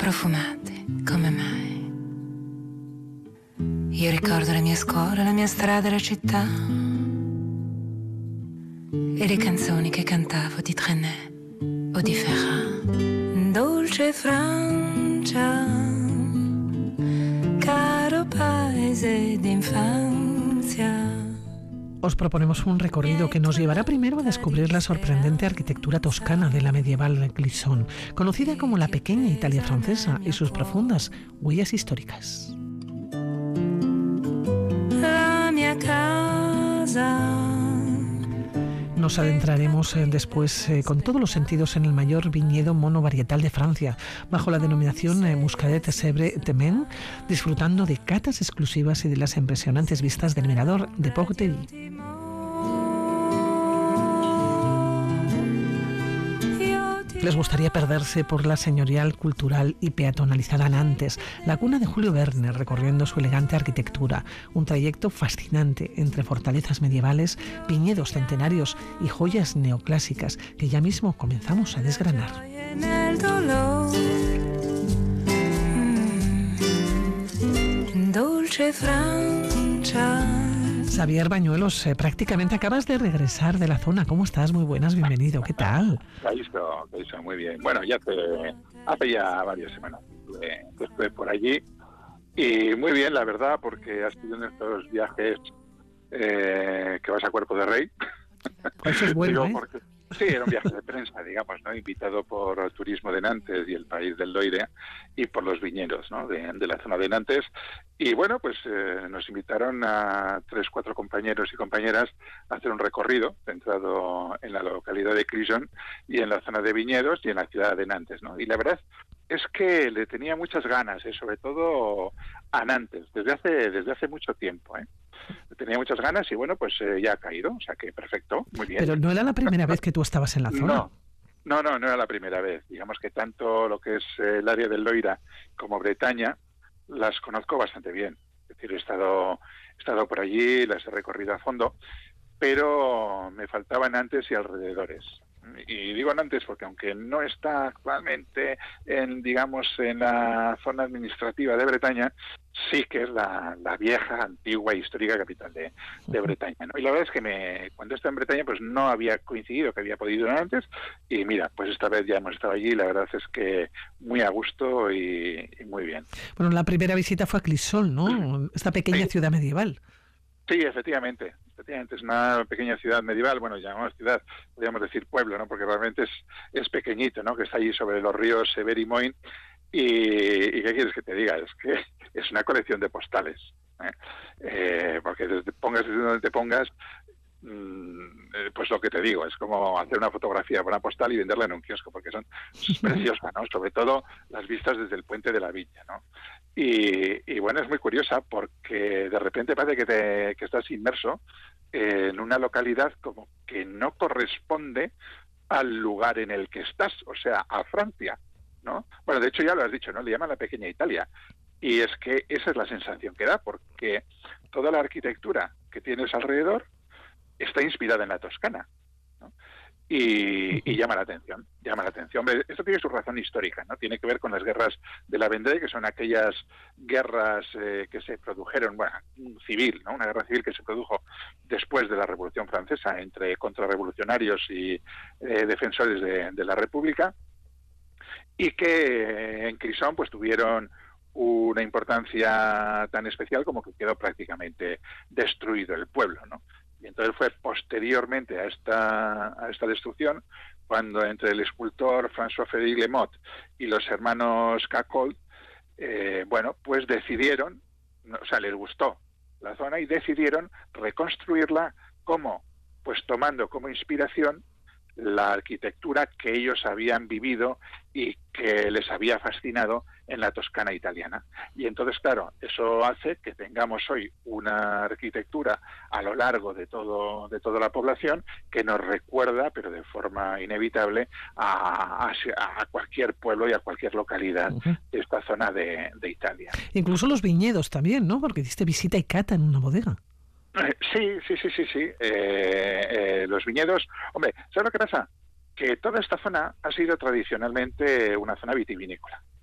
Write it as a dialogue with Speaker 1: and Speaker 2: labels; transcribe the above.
Speaker 1: profumate come mai. Io ricordo la mia scuola, la mia strada, la città e le canzoni che cantavo di Trenet o di Ferrat. Dolce Francia, caro paese d'infanzia.
Speaker 2: Os proponemos un recorrido que nos llevará primero a descubrir la sorprendente arquitectura toscana de la medieval Clisson, conocida como la pequeña Italia francesa, y sus profundas huellas históricas.
Speaker 1: La mia casa.
Speaker 2: Nos adentraremos después con todos los sentidos en el mayor viñedo monovarietal de Francia, bajo la denominación Muscadet Sèvres de Maine, disfrutando de catas exclusivas y de las impresionantes vistas del mirador de Port-de-Vie. Les gustaría perderse por la señorial, cultural y peatonalizada Nantes, la cuna de Julio Verne, recorriendo su elegante arquitectura, un trayecto fascinante entre fortalezas medievales, viñedos centenarios y joyas neoclásicas que ya mismo comenzamos a desgranar.
Speaker 1: Dolce Francia.
Speaker 2: Xavier Bañuelos, prácticamente acabas de regresar de la zona. ¿Cómo estás? Muy buenas, bienvenido. ¿Qué tal?
Speaker 3: Caíso, muy bien. Bueno, hace ya varias semanas que estuve por allí y muy bien, la verdad, porque has sido en estos viajes que vas a Cuerpo de Rey.
Speaker 2: Eso es bueno,
Speaker 3: Digo, porque, sí, era un viaje de prensa, digamos, ¿no? Invitado por Turismo de Nantes y el País del Loire y por los viñedos, ¿no? de la zona de Nantes. Y bueno, pues nos invitaron a 3-4 compañeros y compañeras a hacer un recorrido centrado en la localidad de Clisson y en la zona de viñedos y en la ciudad de Nantes, ¿no? Y la verdad es que le tenía muchas ganas, sobre todo a Nantes, desde hace mucho tiempo, Le tenía muchas ganas y bueno, pues ya ha caído, o sea que perfecto, muy bien.
Speaker 2: Pero no era la primera vez que tú estabas en la zona.
Speaker 3: No era la primera vez. Digamos que tanto lo que es el área del Loira como Bretaña las conozco bastante bien. Es decir, he estado por allí, las he recorrido a fondo, pero me faltaban Nantes y alrededores. Y digo Nantes porque aunque no está actualmente en la zona administrativa de Bretaña, sí que es la vieja, antigua e histórica capital de Bretaña, ¿no? Y la verdad es que cuando estaba en Bretaña pues no había coincidido que había podido ir antes y mira, pues esta vez ya hemos estado allí y la verdad es que muy a gusto y muy bien.
Speaker 2: Bueno, la primera visita fue a Clisson, ¿no? Esta pequeña ciudad medieval.
Speaker 3: Sí, efectivamente, es una pequeña ciudad medieval, bueno, llamamos ciudad, podríamos decir pueblo, ¿no? Porque realmente es pequeñito, ¿no? Que está allí sobre los ríos Sever y Moine y ¿qué quieres que te diga? Es que es una colección de postales, porque pongas desde donde te pongas, pues lo que te digo, es como hacer una fotografía para una postal y venderla en un kiosco, porque son preciosas, ¿no? Sobre todo las vistas desde el puente de la Villa, ¿no? Y bueno, es muy curiosa porque de repente parece que estás inmerso en una localidad como que no corresponde al lugar en el que estás, o sea, a Francia, ¿no? Bueno, de hecho ya lo has dicho, ¿no? Le llaman la pequeña Italia. Y es que esa es la sensación que da, porque toda la arquitectura que tienes alrededor está inspirada en la Toscana, ¿no? Y llama la atención. Hombre, esto tiene su razón histórica, ¿no? Tiene que ver con las guerras de la Vendée, que son aquellas guerras que se produjeron, civil, ¿no? Una guerra civil que se produjo después de la Revolución Francesa entre contrarrevolucionarios y defensores de la República, y que en Clisson pues tuvieron una importancia tan especial como que quedó prácticamente destruido el pueblo, ¿no? Y entonces fue posteriormente a esta destrucción cuando entre el escultor François-Frédéric Lemotte y los hermanos Cacol, pues decidieron, o sea, les gustó la zona y decidieron reconstruirla pues tomando como inspiración la arquitectura que ellos habían vivido y que les había fascinado en la Toscana italiana. Y entonces, claro, eso hace que tengamos hoy una arquitectura a lo largo de toda la población que nos recuerda, pero de forma inevitable, a cualquier pueblo y a cualquier localidad de esta zona de Italia.
Speaker 2: Incluso los viñedos también, ¿no? Porque diste visita y cata en una bodega.
Speaker 3: Sí. Los viñedos... Hombre, ¿sabes lo que pasa? Que toda esta zona ha sido tradicionalmente una zona vitivinícola.